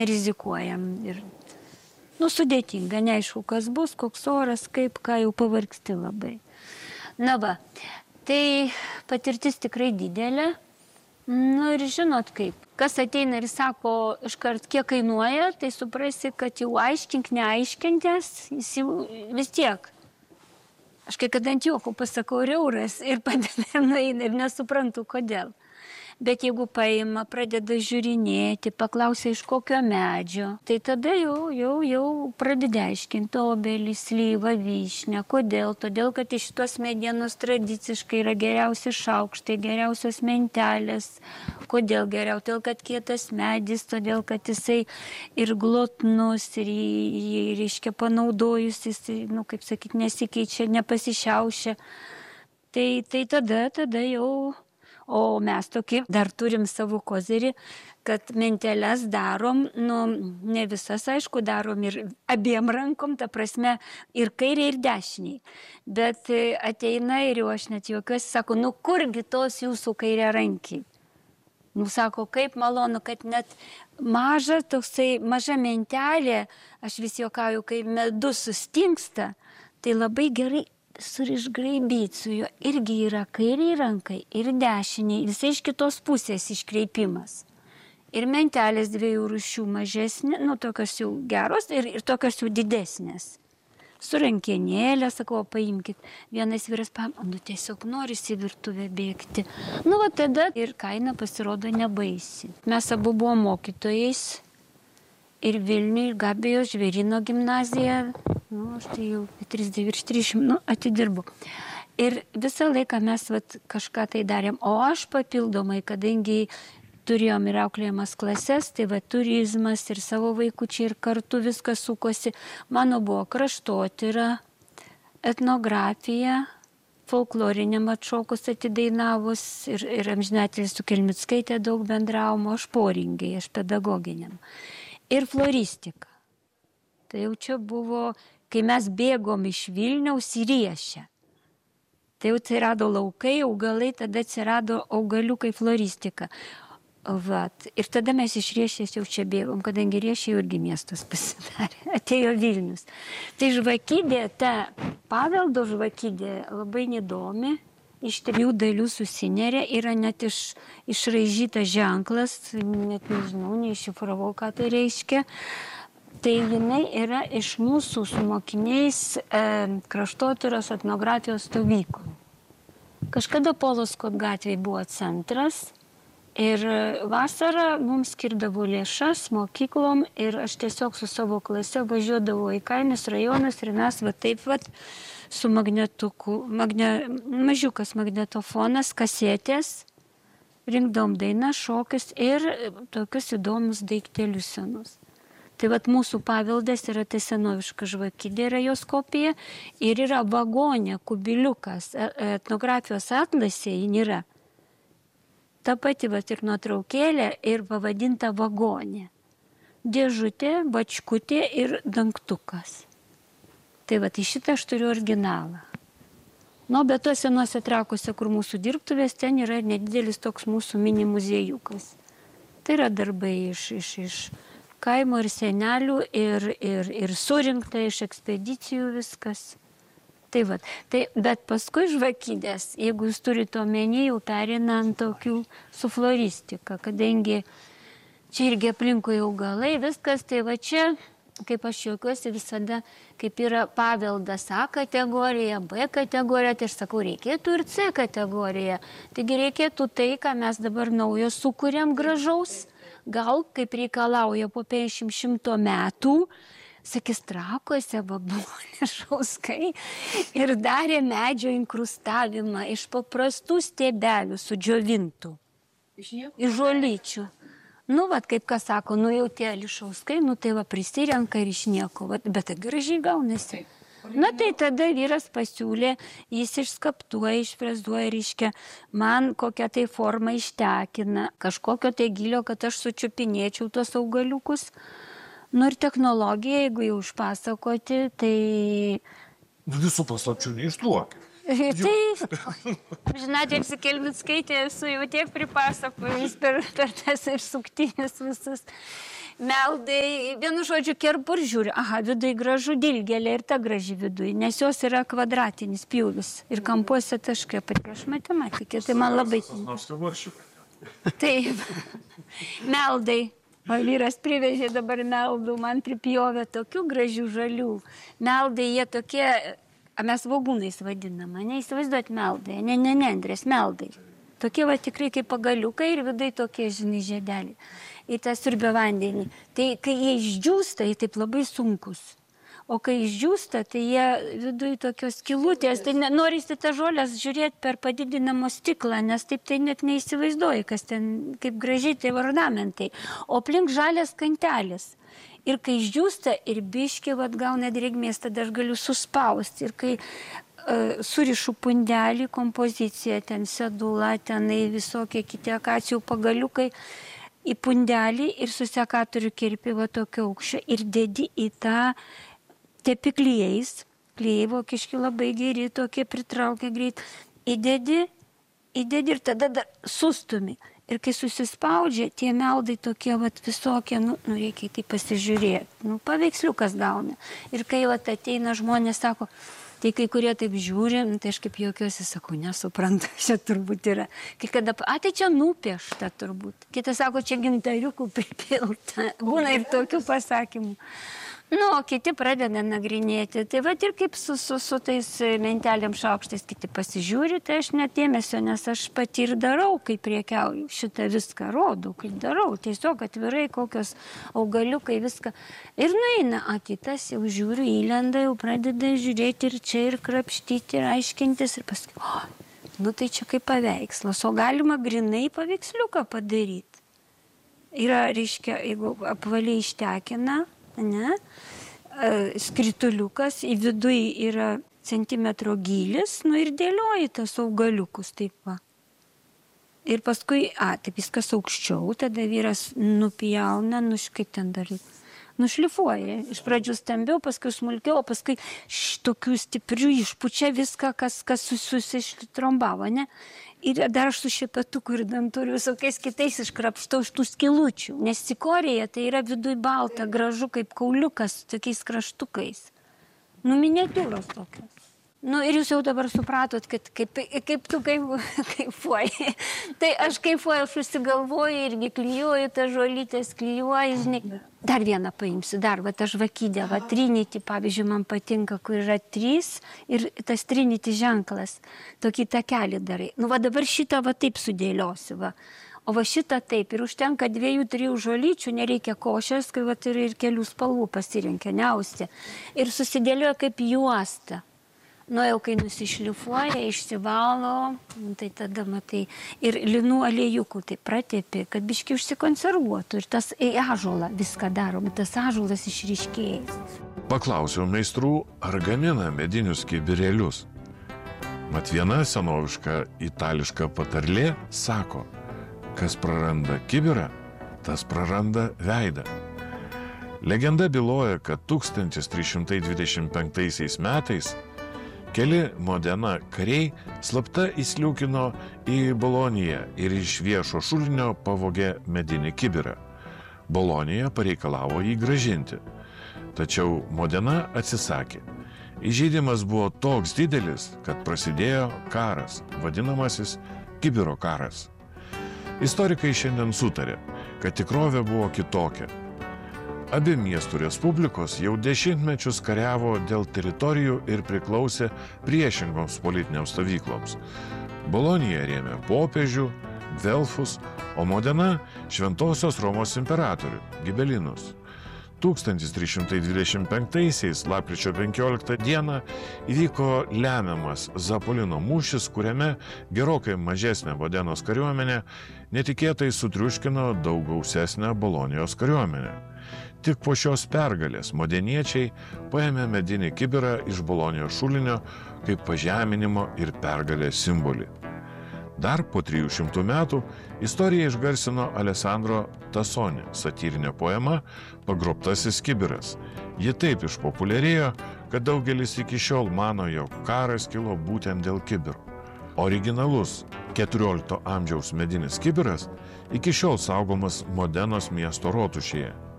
rizikuojam ir, sudėtinga, neaišku, kas bus, koks oras, kaip, ką jau pavargsti labai. Na va, tai patirtis tikrai didelė. Ir žinot kaip, kas ateina ir sako iškart, kiek kainuoja, tai suprasi, kad jau aiškink, neaiškintės, jis jau vis tiek. Aš kai kada ant juoko pasakau euras ir padedam nueina ir nesuprantu, kodėl. Bet jeigu paima, pradeda žiūrinėti, paklausia iš kokio medžio, tai tada jau pradeda aiškinti obelį, slyvą, vyšnę. Kodėl? Todėl, kad iš šitos medienos tradiciškai yra geriausi šaukštai, geriausios mentelės. Kodėl geriau? Todėl, kad kietas medis, todėl, kad jisai ir glotnus, ir jį, reiškia, panaudojus, jisai, kaip sakyti, nesikeičia, nepasišiaušia. Tai tada jau... O mes tokį dar turim savo kozerį, kad menteles darom, ne visas, aišku, darom ir abiem rankom, ta prasme, ir kairiai, ir dešiniai. Bet ateina ir jau aš net juokiuosi, sako, kurgi tos jūsų kairė rankiai? Sako, kaip malonu, kad net maža mentelė, aš vis juokauju, kai medus sustingsta, tai labai gerai surišgraibyti su juo. Irgi yra kairiai rankai ir dešiniai, visai iš kitos pusės iškreipimas. Ir mentelės dviejų rūšių mažesnė, tokios jau geros ir tokios jau didesnės. Su rankenėlė, sakau, paimkit. Vienas vyras tiesiog norisi į virtuvę bėgti. Tada ir kaina pasirodo nebaisi. Mes abu buvom mokytojais ir Vilniuje, ir Gabijos Žvėryno gimnazija. Aš tai jau virš 300 atidirbu. Ir visą laiką mes kažką tai darėm. O aš papildomai, kadangi turėjom ir auklėjimas klases, tai turizmas ir savo vaikučiai ir kartu viskas sukosi. Mano buvo kraštotyra, etnografija, folkloriniam atšokus atidainavus ir amžinatelis su Kelmickaite daug bendravom, aš poringiai, aš pedagoginiam. Ir floristika. Tai jau čia buvo, kai mes bėgom iš Vilniaus į Riešę. Tai jau atsirado laukai, augalai, tada atsirado augaliukai floristika. Ir tada mes iš Riešės jau čia bėgom, kadangi Riešė irgi miestas pasidarė, atėjo Vilnius. Tai žvakidė, ta paveldo žvakidė labai neįdomi, iš 3 dalių susineria, yra net išraižytas ženklas, net nežinau, neiššifravau, ką tai reiškia. Tai jinai yra iš mūsų su mokiniais kraštotyros etnografijos stovyklų. Kažkada Poloskot gatvėje buvo centras ir vasarą mums skirdavo lėšas mokyklom ir aš tiesiog su savo klase važiuodavau į kaimus rajonus ir mes taip su magnetuku, mažiukas magnetofonas, kasetės, rinkdavom dainas, šokius ir tokius įdomius daiktelius senus. Tai mūsų paveldas yra tai senoviška žvakidė, yra jos kopija ir yra vagonė, kubiliukas, etnografijos atlasė jin yra. Ta pati ir nuotraukėlė ir pavadinta vagonė. Dėžutė, bačkutė ir dangtukas. Tai į šitą aš turiu originalą. Bet tuose senuose trakuose, kur mūsų dirbtuvės, ten yra nedidelis toks mūsų mini muziejukas. Tai yra darbai iš kaimo ir senelių ir surinkta iš ekspedicijų viskas. Bet paskui žvakidės, jeigu jūs turite omeny, jau perina ant tokių su floristika, kadangi čia irgi aplinkui augalai, viskas, tai čia, kaip aš juokiuosi visada, kaip yra paveldas A kategorija, B kategorija, tai aš sakau, reikėtų ir C kategorija. Taigi reikėtų tai, ką mes dabar naujo sukūrėm gražaus, gal kaip reikalauja po 500 metų, sakys, Trakuose buvo Nešauskai ir darė medžio inkrustavimą iš paprastų stiebelių sudžiovintų. Iš žolyčių. Kaip kas sako, jau tie Ališauskai, tai prisirenka ir iš nieko, bet tai gražiai gaunasi. Tai tada vyras pasiūlė, jis išskaptuoja, išfrezuoja, reiškia, man kokią tai formą ištekina, kažkokio tai gilio, kad aš sučiupinėčiau tuos augaliukus. Ir technologija, jeigu jau išpasakoti, tai... Visų paslapčių neišduokia. Taip, žinot, ir Kelmickaitė esu jau tiek pripasakojus per tas ir suktinius visus. meldai, vienu žodžiu, kerpu ir žiūri, aha, vidui gražu dilgėlė ir ta graži vidui, nes jos yra kvadratinis pjūvis ir kampuose taškai, pati aš matematikė, tai man labai... Taip, meldai. O vyras privežė dabar meldų, man pripjovė tokių gražių žalių. Meldai, jie tokie, mes svogūnais vadinam, neįsivaizduot meldai, ne, Andrės, meldai. Tokie va tikrai kaip pagaliukai ir vidai tokie, žinai, žiedeliai. Į tą siurbio vandenį. Tai kai jie išdžiūsta, jie taip labai sunkus. O kai išdžiūsta, tai jie vidui tokios skylutės, tai norisi tą žolės žiūrėti per padidinamo stiklą, nes taip tai net neįsivaizduoji, kas ten, kaip gražiai tai ornamentai. O aplink žalias kantelis. Ir kai išdžiūsta ir biški, vat, gauna drėgmės, tada aš galiu suspausti. Ir kai surišu pundelį, kompoziciją, ten sedula, tenai visokie kiti akacijų pagaliukai, į pundelį ir su sekatoriu kirpi va tokio aukščio ir dedi į tą tepi klijais, klijai vokiški labai geri, tokie pritraukia greit, įdedi ir tada dar sustumi. Ir kai susispaudžia, tie meldai tokie vat visokie, reikia tai pasižiūrėti, paveiksliukas gauna. Ir kai vat ateina žmonės, sako, tai kai kurie taip žiūri, tai aš kaip jokiuosi sakau, nesuprantu, čia turbūt yra. Kai kada, tai čia nupiešta turbūt. Kitas sako, čia gintariukų pripilta. Būna ir tokių pasakymų. O kiti pradeda nagrinėti. Tai va ir kaip su tais mentelėm šaukštais kiti pasižiūri, tai aš net dėmesio, nes aš pati ir darau, kaip priekiauju. Šitą viską rodau, kaip darau. Tiesiog atvirai kokios augaliukai viską. Ir nueina, kitas jau žiūri, įlenda, jau pradeda žiūrėti ir čia ir krapštyti, ir aiškintis. Ir paskui, tai čia kaip paveikslas. O galima grinai paveiksliuką padaryti. Yra, reiškia, jeigu apvaliai ištekina, ne, skrituliukas, į vidui yra centimetro gylis, ir dėlioji tas augaliukus, taip va. Ir paskui, taip viskas aukščiau, tada vyras nupjauna, kaip ten dar, nušlifuoja. Iš pradžių stambiau, paskui smulkiau, o paskui tokių stiprių išpučia viską, kas susitrombavo, ne? Ir dar aš su šepetuku ir danturiu visokiais kitais iškrapštau iš tų skilučių. Nes cikorėje tai yra vidui balta, gražu kaip kauliukas su tokiais kraštukais. Miniatiūros tokios. Ir jūs jau dabar supratot, kad kaip tu kaifuoji. Tai aš kaifuoju, aš užsigalvoju irgi klijuoju, tą žolytės klijuoju, žinai. Dar vieną paimsiu, va tą žvakydę, va Trinity, pavyzdžiui, man patinka, kur yra 3 ir tas Trinity ženklas, tokį takelį darai. Va dabar šitą va taip sudėliosiu, va. O va šitą taip, ir užtenka 2-3 žolyčių, nereikia košės, kai va ir kelių spalvų pasirinkia, neausti. Ir susidėlioja kaip juosta. Jau kai nusišlifuoja, išsivalo, tai tada matai. Ir linų aliejukų tai pratepi, kad biški užsikonservuotų. Ir tas ąžuolą viską daro, bet tas ąžuolas išryškėja. Paklausiau meistrų, ar gamina medinius kibirėlius. Mat viena senoviška itališka patarlė sako, kas praranda kibirą, tas praranda veidą. Legenda byloja, kad 1325 metais keli Modena kariai slapta įsliūkino į Boloniją ir iš viešo šulinio pavogė medinį kibirą. Bolonija pareikalavo jį grąžinti. Tačiau Modena atsisakė. Įžeidimas buvo toks didelis, kad prasidėjo karas, vadinamasis kibiro karas. Istorikai šiandien sutarė, kad tikrovė buvo kitokia. Abi miestų respublikos jau dešimtmečius kariavo dėl teritorijų ir priklausė priešingoms politinėms stovykloms. Bolonija rėmė popiežių, Delfus, o Modena Šventosios Romos imperatorių, Gibelinus. 1325 lapkričio 15 dieną įvyko lemiamas Zapolino mūšis, kuriame gerokai mažesnė Modenos kariuomenė netikėtai sutriuškino daug gausesnę Bolonijos kariuomenę. Tik po šios pergalės modeniečiai paėmė medinį kibirą iš Bolonijos šulinio kaip pažeminimo ir pergalės simbolį. Dar po 300 metų istoriją išgarsino Alessandro Tassoni satyrinė poema Pagrobtasis kibiras. Ji taip išpopuliarėjo, kad daugelis iki šiol mano, jog karas kilo būtent dėl kibiro. Originalus 14 amžiaus medinis kibiras iki šiol saugomas Modenos miesto rotušėje.